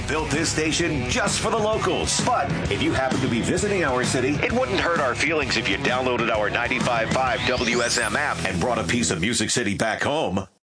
built this station just for the locals. But if you happen to be visiting our city, it wouldn't hurt our feelings if you downloaded our 95.5 WSM app and brought a piece of Music City back home.